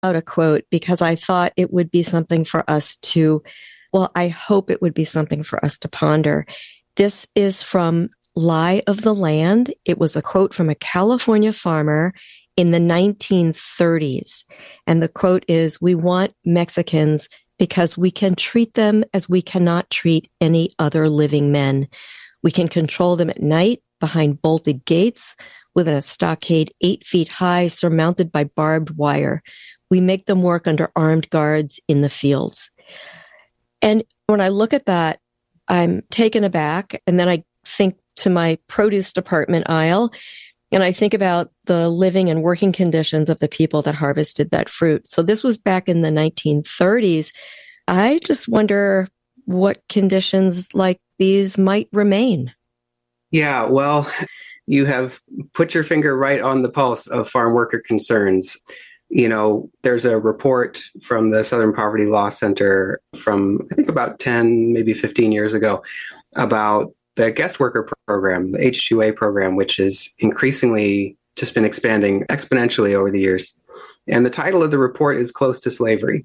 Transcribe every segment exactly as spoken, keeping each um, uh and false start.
out a quote because I thought it would be something for us to, well, I hope it would be something for us to ponder. This is from Lie of the Land. It was a quote from a California farmer in the nineteen thirties. And the quote is, "We want Mexicans because we can treat them as we cannot treat any other living men. We can control them at night behind bolted gates within a stockade eight feet high surmounted by barbed wire. We make them work under armed guards in the fields." And when I look at that, I'm taken aback. And then I think to my produce department aisle, and I think about the living and working conditions of the people that harvested that fruit. So this was back in the nineteen thirties. I just wonder what conditions like these might remain. Yeah, well, you have put your finger right on the pulse of farm worker concerns. You know, there's a report from the Southern Poverty Law Center from, I think, about ten, maybe fifteen years ago about the guest worker program, the H two A program, which is increasingly just been expanding exponentially over the years. And the title of the report is Close to Slavery.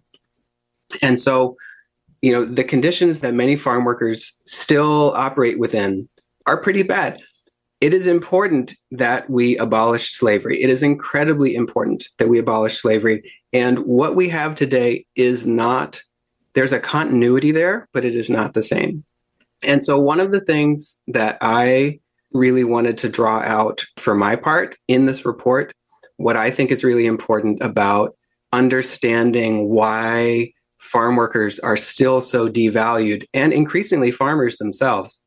And so, you know, the conditions that many farm workers still operate within are pretty bad. It is important that we abolish slavery. It is incredibly important that we abolish slavery. And what we have today is not, there's a continuity there, but it is not the same. And so one of the things that I really wanted to draw out for my part in this report, what I think is really important about understanding why farm workers are still so devalued, and increasingly farmers themselves,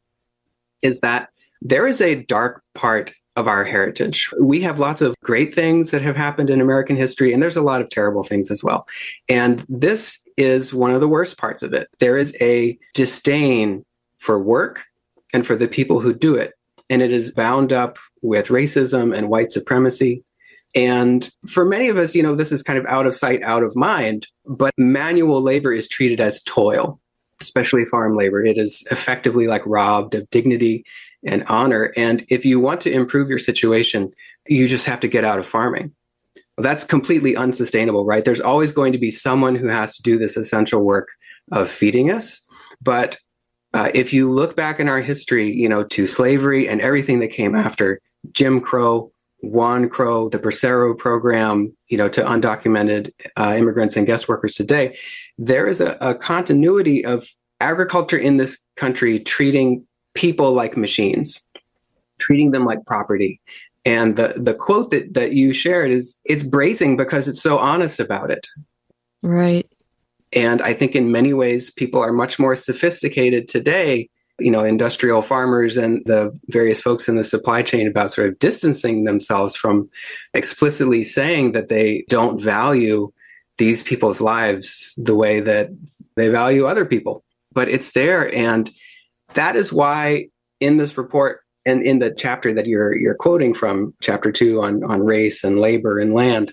is that there is a dark part of our heritage. We have lots of great things that have happened in American history, and there's a lot of terrible things as well. And this is one of the worst parts of it. There is a disdain for work and for the people who do it. And it is bound up with racism and white supremacy. And for many of us, you know, this is kind of out of sight, out of mind, but manual labor is treated as toil, especially farm labor. It is effectively like robbed of dignity and honor. And if you want to improve your situation, you just have to get out of farming. Well, that's completely unsustainable, right? There's always going to be someone who has to do this essential work of feeding us. But uh, if you look back in our history, you know, to slavery and everything that came after, Jim Crow, Juan Crow, the Bracero program, you know, to undocumented uh, immigrants and guest workers today, there is a, a continuity of agriculture in this country treating people like machines, treating them like property. And the, the quote that, that you shared is, it's bracing because it's so honest about it. Right. And I think in many ways, people are much more sophisticated today, you know, industrial farmers and the various folks in the supply chain, about sort of distancing themselves from explicitly saying that they don't value these people's lives the way that they value other people. But it's there. And that is why in this report and in the chapter that you're you're quoting from, chapter two on, on race and labor and land,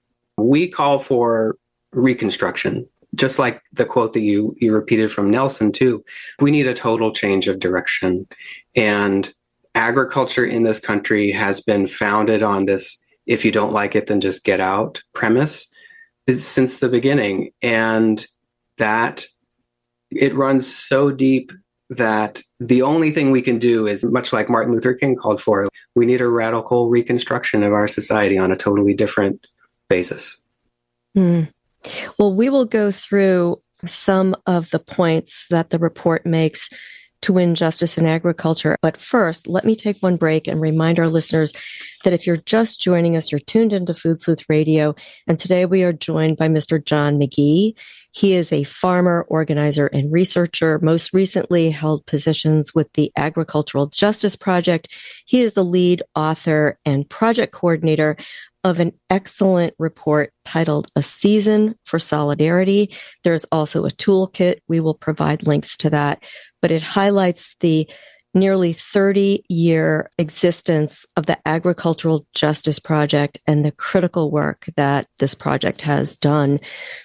we call for reconstruction. Just like the quote that you, you repeated from Nelson, too. We need a total change of direction. And agriculture in this country has been founded on this, if you don't like it, then just get out premise since the beginning. And that it runs so deep that the only thing we can do is, much like Martin Luther King called for, we need a radical reconstruction of our society on a totally different basis. Hmm. Well, we will go through some of the points that the report makes to win justice in agriculture. But first, let me take one break and remind our listeners that if you're just joining us, you're tuned into Food Sleuth Radio. And today we are joined by Mister John McGee. He is a farmer, organizer, and researcher, most recently held positions with the Agricultural Justice Project. He is the lead author and project coordinator of an excellent report titled A Season for Solidarity. There's also a toolkit. We will provide links to that, but it highlights the nearly thirty-year existence of the Agricultural Justice Project and the critical work that this project has done.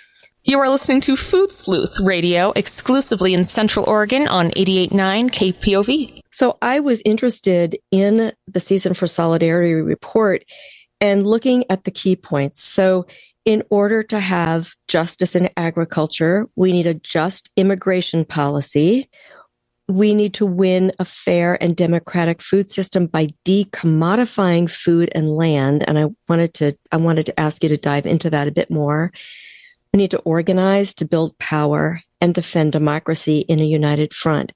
You are listening to Food Sleuth Radio, exclusively in Central Oregon on eighty-eight point nine K P O V. So I was interested in the Season for Solidarity report and looking at the key points. So in order to have justice in agriculture, we need a just immigration policy. We need to win a fair and democratic food system by decommodifying food and land. And I wanted to, I wanted to ask you to dive into that a bit more. We need to organize to build power and defend democracy in a united front.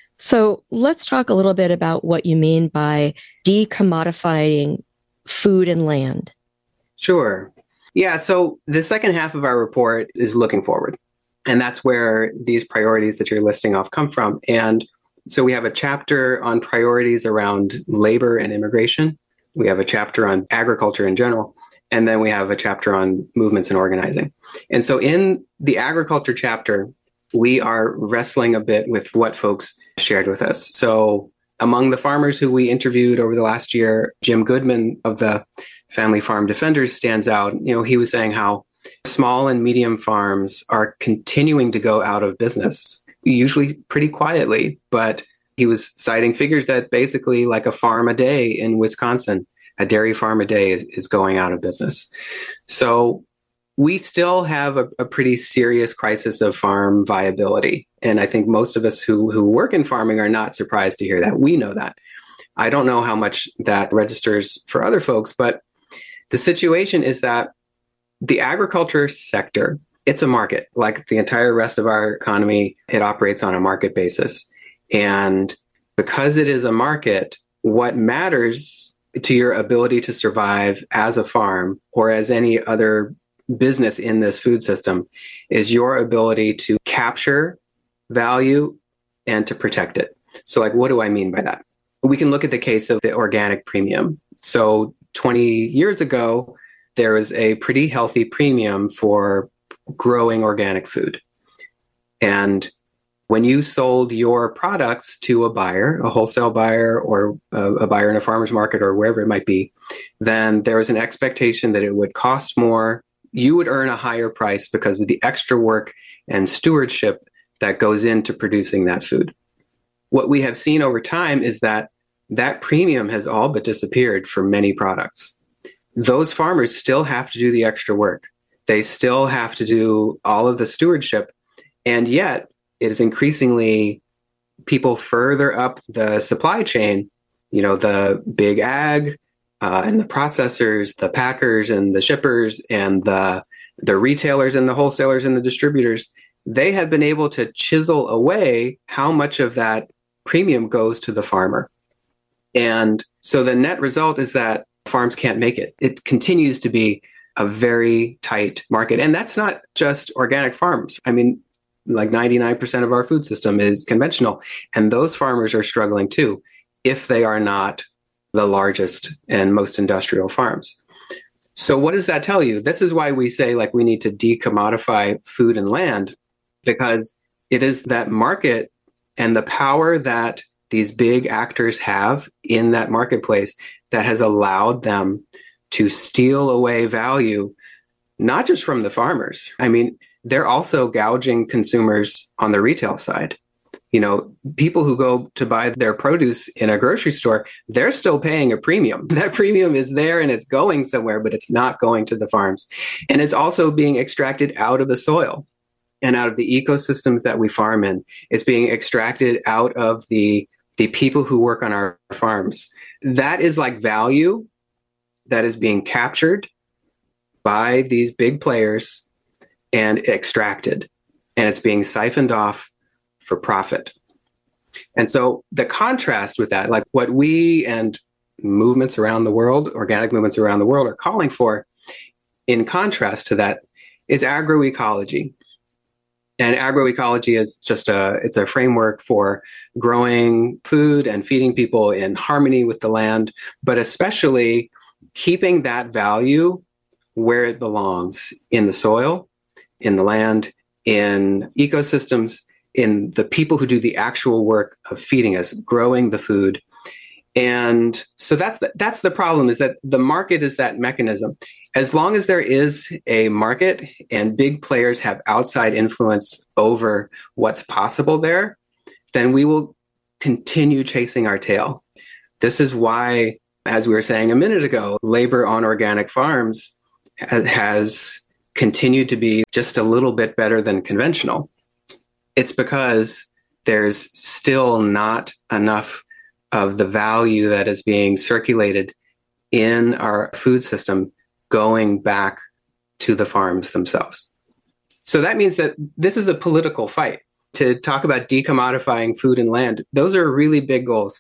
So let's talk a little bit about what you mean by decommodifying food and land. Sure. Yeah. So the second half of our report is looking forward. And that's where these priorities that you're listing off come from. And so we have a chapter on priorities around labor and immigration. We have a chapter on agriculture in general. And then we have a chapter on movements and organizing. And so in the agriculture chapter, we are wrestling a bit with what folks shared with us. So among the farmers who we interviewed over the last year, Jim Goodman of the Family Farm Defenders stands out. You know, he was saying how small and medium farms are continuing to go out of business, usually pretty quietly. But he was citing figures that basically like a farm a day in Wisconsin, a dairy farm a day is, is going out of business. So we still have a, a pretty serious crisis of farm viability. And I think most of us who, who work in farming are not surprised to hear that. We know that. I don't know how much that registers for other folks, but the situation is that the agriculture sector, it's a market. Like the entire rest of our economy, it operates on a market basis. And because it is a market, what matters to your ability to survive as a farm or as any other business in this food system is your ability to capture value and to protect it. So like, what do I mean by that? We can look at the case of the organic premium. So twenty years ago, there was a pretty healthy premium for growing organic food. And when you sold your products to a buyer, a wholesale buyer or a, a buyer in a farmer's market or wherever it might be, then there was an expectation that it would cost more. You would earn a higher price because of the extra work and stewardship that goes into producing that food. What we have seen over time is that that premium has all but disappeared for many products. Those farmers still have to do the extra work. They still have to do all of the stewardship. And yet it is increasingly people further up the supply chain, you know, the big ag uh, and the processors, the packers and the shippers and the, the retailers and the wholesalers and the distributors, they have been able to chisel away how much of that premium goes to the farmer. And so the net result is that farms can't make it. It continues to be a very tight market. And that's not just organic farms. I mean, like ninety-nine percent of our food system is conventional. And those farmers are struggling too, if they are not the largest and most industrial farms. So what does that tell you? This is why we say like we need to decommodify food and land, because it is that market and the power that these big actors have in that marketplace that has allowed them to steal away value, not just from the farmers. I mean, they're also gouging consumers on the retail side. You know, people who go to buy their produce in a grocery store, they're still paying a premium. That premium is there and it's going somewhere, but it's not going to the farms. And it's also being extracted out of the soil and out of the ecosystems that we farm in. It's being extracted out of the the people who work on our farms. That is like value that is being captured by these big players and extracted, and it's being siphoned off for profit. And so the contrast with that, like what we and movements around the world, organic movements around the world are calling for, in contrast to that, is agroecology. And agroecology is just a, it's a framework for growing food and feeding people in harmony with the land, but especially keeping that value where it belongs, in the soil, in the land, in ecosystems, in the people who do the actual work of feeding us, growing the food. And so that's the, that's the problem, is that the market is that mechanism. As long as there is a market and big players have outside influence over what's possible there, then we will continue chasing our tail. This is why, as we were saying a minute ago, labor on organic farms has continue to be just a little bit better than conventional, it's because there's still not enough of the value that is being circulated in our food system going back to the farms themselves. So that means that this is a political fight. To talk about decommodifying food and land, those are really big goals.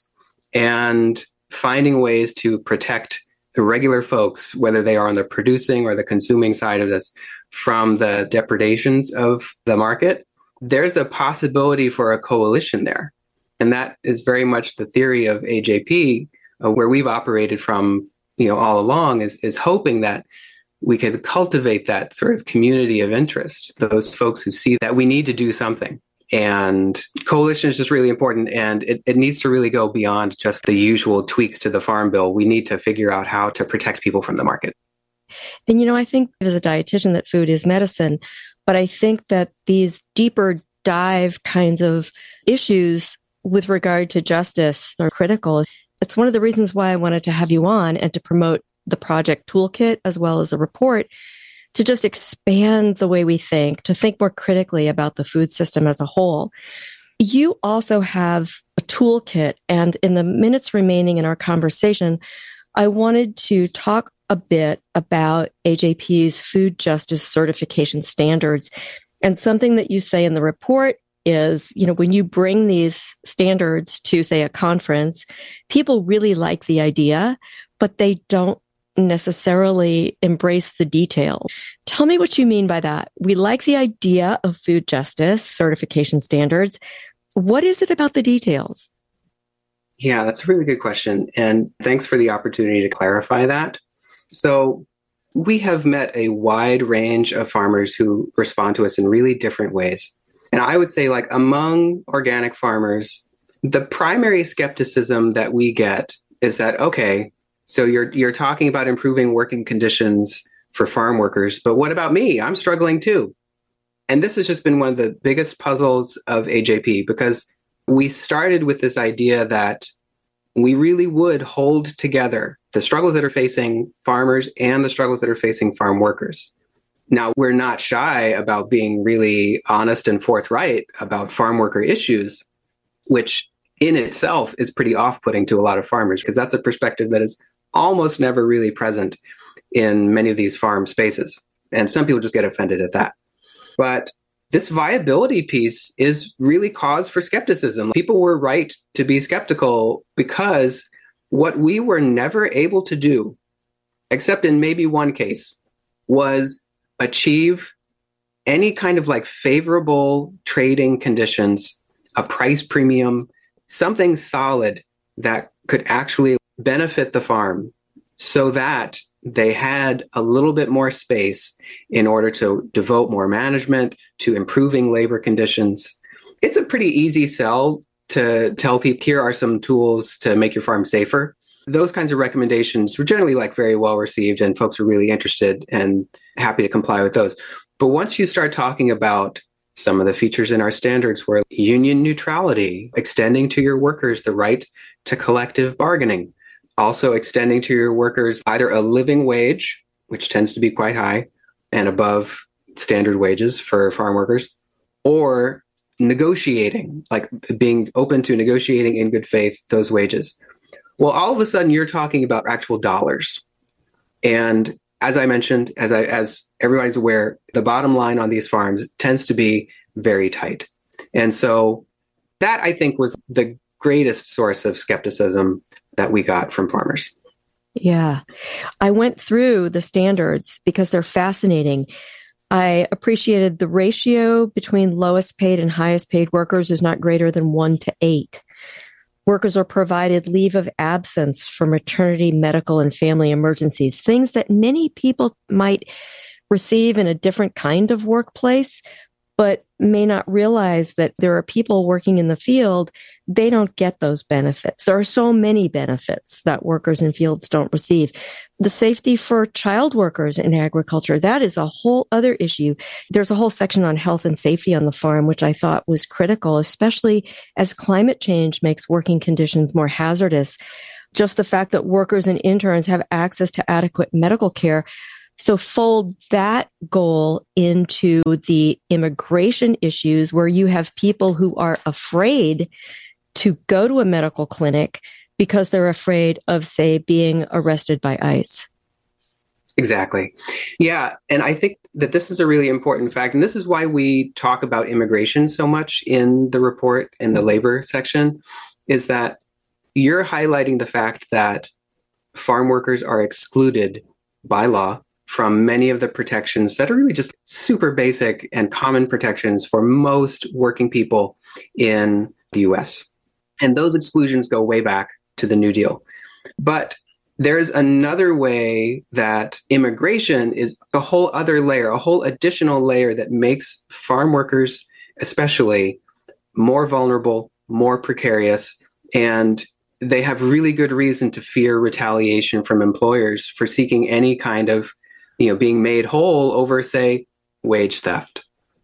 And finding ways to protect the regular folks, whether they are on the producing or the consuming side of this, from the depredations of the market, there's a possibility for a coalition there. And that is very much the theory of A J P, uh, where we've operated from, you know, all along, is, is hoping that we could cultivate that sort of community of interest, those folks who see that we need to do something. And coalition is just really important, and it, it needs to really go beyond just the usual tweaks to the farm bill. We need to figure out how to protect people from the market. And, you know, I think as a dietitian that food is medicine, but I think that these deeper dive kinds of issues with regard to justice are critical. It's one of the reasons why I wanted to have you on and to promote the project toolkit as well as the report, to just expand the way we think, to think more critically about the food system as a whole. You also have a toolkit, and in the minutes remaining in our conversation, I wanted to talk a bit about A J P's food justice certification standards. And something that you say in the report is, you know, when you bring these standards to, say, a conference, people really like the idea, but they don't necessarily embrace the detail. Tell me what you mean by that. We like the idea of food justice certification standards. What is it about the details? Yeah, that's a really good question. And thanks for the opportunity to clarify that. So we have met a wide range of farmers who respond to us in really different ways. And I would say, like, among organic farmers, the primary skepticism that we get is that, okay, so you're you're talking about improving working conditions for farm workers, but what about me? I'm struggling too. And this has just been one of the biggest puzzles of A J P, because we started with this idea that we really would hold together the struggles that are facing farmers and the struggles that are facing farm workers. Now, we're not shy about being really honest and forthright about farm worker issues, which in itself is pretty off-putting to a lot of farmers, because that's a perspective that is almost never really present in many of these farm spaces. And some people just get offended at that. But this viability piece is really cause for skepticism. People were right to be skeptical, because what we were never able to do, except in maybe one case, was achieve any kind of like favorable trading conditions, a price premium, something solid that could actually benefit the farm so that they had a little bit more space in order to devote more management to improving labor conditions. It's a pretty easy sell to tell people, here are some tools to make your farm safer. Those kinds of recommendations were generally like very well received, and folks were really interested and happy to comply with those. But once you start talking about some of the features in our standards, where union neutrality, extending to your workers the right to collective bargaining, also extending to your workers either a living wage, which tends to be quite high and above standard wages for farm workers, or negotiating, like being open to negotiating in good faith those wages. Well, all of a sudden you're talking about actual dollars. And as I mentioned, as I, as everybody's aware, the bottom line on these farms tends to be very tight. And so that, I think, was the greatest source of skepticism that we got from farmers. Yeah. I went through the standards because they're fascinating. I appreciated the ratio between lowest paid and highest paid workers is not greater than one to eight. Workers are provided leave of absence for maternity, medical, and family emergencies, things that many people might receive in a different kind of workplace, but may not realize that there are people working in the field, they don't get those benefits. There are so many benefits that workers in fields don't receive. The safety for child workers in agriculture, that is a whole other issue. There's a whole section on health and safety on the farm, which I thought was critical, especially as climate change makes working conditions more hazardous. Just the fact that workers and interns have access to adequate medical care. So fold that goal into the immigration issues where you have people who are afraid to go to a medical clinic because they're afraid of, say, being arrested by ICE. Exactly. Yeah. And I think that this is a really important fact. And this is why we talk about immigration so much in the report, in the labor section, is that you're highlighting the fact that farm workers are excluded by law from many of the protections that are really just super basic and common protections for most working people in the U S. And those exclusions go way back to the New Deal. But there's another way that immigration is a whole other layer, a whole additional layer that makes farm workers especially more vulnerable, more precarious, and they have really good reason to fear retaliation from employers for seeking any kind of, you know, being made whole over, say, wage theft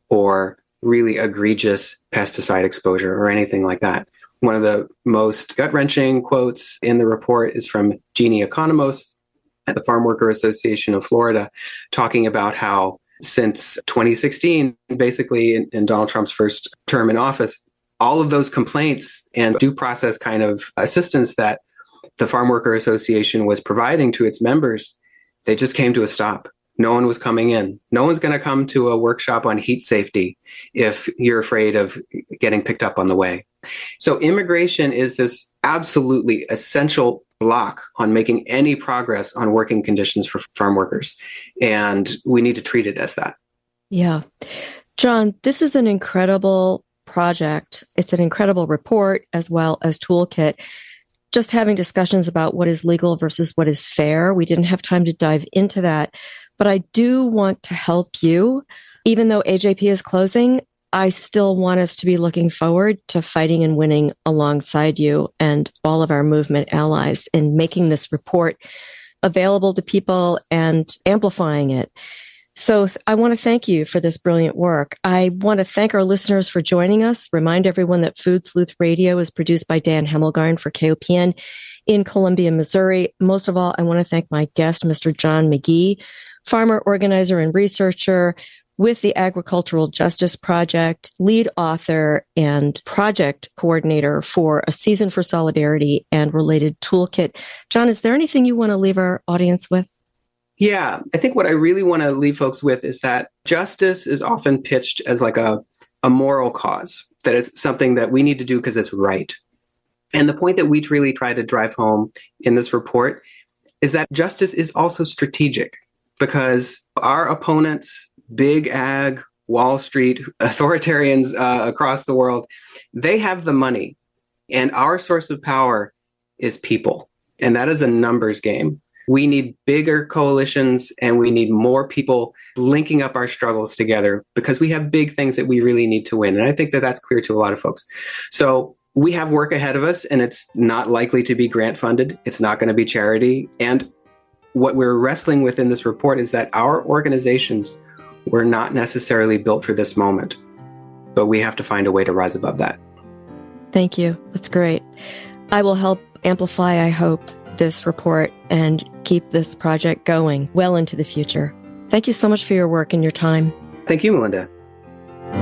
or really egregious pesticide exposure or anything like that. One of the most gut-wrenching quotes in the report is from Jeannie Economos at the Farm Worker Association of Florida, talking about how since twenty sixteen, basically in, in Donald Trump's first term in office, all of those complaints and due process kind of assistance that the Farm Worker Association was providing to its members, they just came to a stop. No one was coming in. No one's going to come to a workshop on heat safety if you're afraid of getting picked up on the way. So immigration is this absolutely essential block on making any progress on working conditions for farm workers. And we need to treat it as that. Yeah. John, this is an incredible project. It's an incredible report as well as toolkit. Just having discussions about what is legal versus what is fair. We didn't have time to dive into that, but I do want to help you. Even though A J P is closing, I still want us to be looking forward to fighting and winning alongside you and all of our movement allies in making this report available to people and amplifying it. So I want to thank you for this brilliant work. I want to thank our listeners for joining us. Remind everyone that Food Sleuth Radio is produced by Dan Hemmelgarn for K O P N in Columbia, Missouri. Most of all, I want to thank my guest, Mister John McGee, farmer, organizer, and researcher with the Agricultural Justice Project, lead author and project coordinator for A Season for Solidarity and related toolkit. John, is there anything you want to leave our audience with? Yeah, I think what I really want to leave folks with is that justice is often pitched as like a, a moral cause, that it's something that we need to do because it's right. And the point that we really try to drive home in this report is that justice is also strategic, because our opponents, Big Ag, Wall Street, authoritarians uh, across the world, they have the money. And our source of power is people. And that is a numbers game. We need bigger coalitions and we need more people linking up our struggles together because we have big things that we really need to win. And I think that that's clear to a lot of folks. So we have work ahead of us, and it's not likely to be grant funded. It's not going to be charity. And what we're wrestling with in this report is that our organizations were not necessarily built for this moment, but we have to find a way to rise above that. Thank you. That's great. I will help amplify, I hope, this report and keep this project going well into the future. Thank you so much for your work and your time. Thank you, Melinda.